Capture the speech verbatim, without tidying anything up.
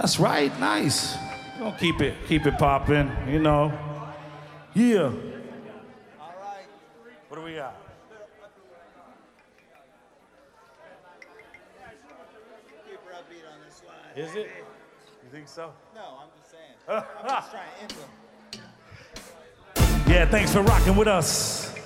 That's right, nice. We're gonna keep it, keep it popping, you know. Yeah. All right. What do we got? Super upbeat on this slide. Is it? You think so? No, I'm just saying. I'm just trying to end them. Yeah, thanks for rocking with us.